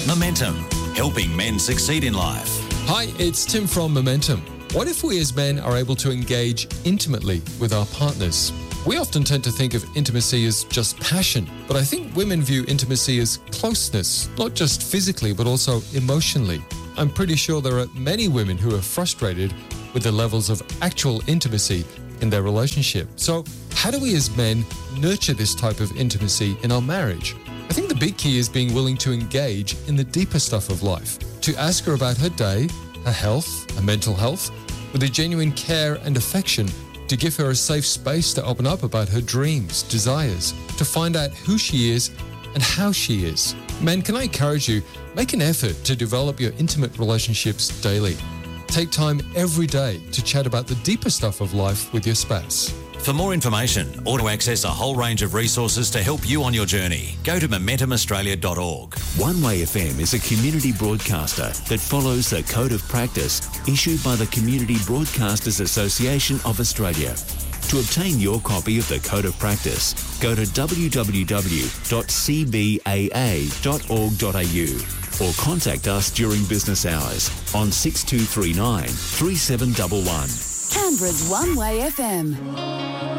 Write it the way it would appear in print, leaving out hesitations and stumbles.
Momentum, helping men succeed in life. Hi, it's Tim from Momentum. What if we as men are able to engage intimately with our partners? We often tend to think of intimacy as just passion, but I think women view intimacy as closeness, not just physically, but also emotionally. I'm pretty sure there are many women who are frustrated with the levels of actual intimacy in their relationship. So how do we as men nurture this type of intimacy in our marriage? I think the big key is being willing to engage in the deeper stuff of life, to ask her about her day, her health, her mental health, with a genuine care and affection, to give her a safe space to open up about her dreams, desires, to find out who she is and how she is. Men, can I encourage you, make an effort to develop your intimate relationships daily. Take time every day to chat about the deeper stuff of life with your spouse. For more information or to access a whole range of resources to help you on your journey, go to momentumaustralia.org. One Way FM is a community broadcaster that follows the Code of Practice issued by the Community Broadcasters Association of Australia. To obtain your copy of the Code of Practice, go to www.cbaa.org.au or contact us during business hours on 6239 3711. Canberra's One Way FM.